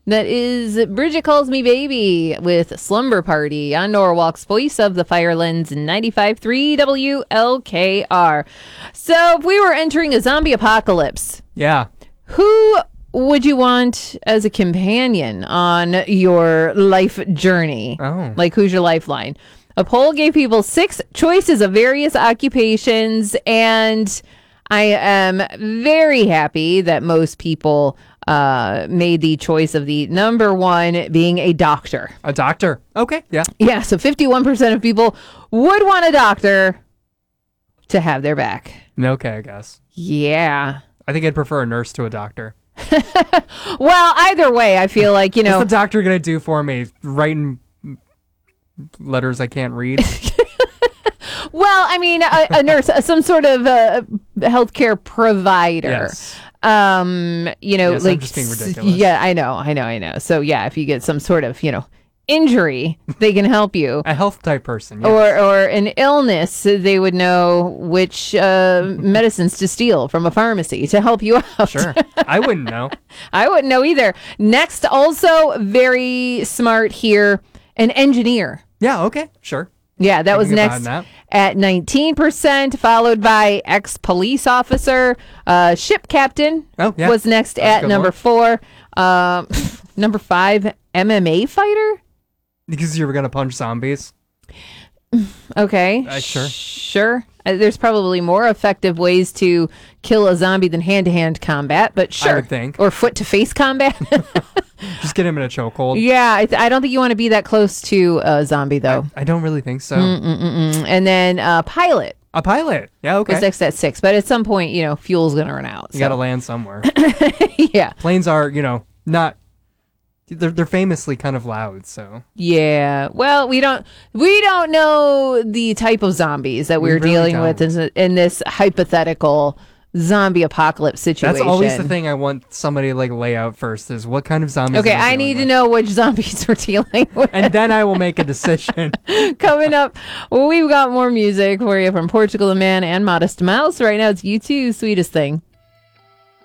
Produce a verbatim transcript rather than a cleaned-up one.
That is Bridget Calls Me Baby with Slumber Party on Norwalk's Voice of the Firelands ninety-five point three W L K R. So if we were entering a zombie apocalypse, Yeah. who would you want as a companion on your life journey? Oh. Like, who's your lifeline? A poll gave people six choices of various occupations, and I am very happy that most people uh, made the choice of the number one being a doctor. A doctor. Okay. Yeah. Yeah, so fifty-one percent of people would want a doctor to have their back. Okay, I guess. Yeah. I think I'd prefer a nurse to a doctor. Well, either way, I feel like, you know. What's the doctor going to do for me? Writing letters I can't read? Well, I mean, a, a nurse, some sort of uh, healthcare provider. Yes. Um, you know, Yes, I'm like, just being s- ridiculous. yeah, I know, I know, I know. So yeah, if you get some sort of, you know, injury, they can help you. A health type person. Yes. Or, or an illness, they would know which uh, medicines to steal from a pharmacy to help you out. Sure. I wouldn't know. I wouldn't know either. Next, also very smart here, an engineer. Yeah. Okay. Sure. Yeah, that was Thinking about next that. at nineteen percent, followed by ex-police officer. Uh, ship captain Oh, yeah. was next That's a at good number one. four. Um, number five, M M A fighter. Because you were going to punch zombies. Okay, Uh, sure. Sure. Uh, there's probably more effective ways to kill a zombie than hand-to-hand combat, but sure. would think. Or foot-to-face combat. Just get him in a chokehold. Yeah, I, th- I don't think you want to be that close to a zombie, though. I don't really think so. Mm-mm-mm. And then uh, pilot A pilot. Yeah. Okay. was next at six, but at some point, you know, fuel's going to run out. You so. got to land somewhere. Yeah. Planes are, you know, not. They're they're famously kind of loud. So Yeah. Well, we don't we don't know the type of zombies that We we're really dealing don't. with in, in this hypothetical zombie apocalypse situation. that's always the thing I want somebody to like lay out first is what kind of zombies. Okay, am I dealing need to with? know which zombies we're dealing with. And then I will make a decision. Coming up, we've got more music for you from Portugal the Man and Modest Mouse. Right now, it's U two, Sweetest Thing.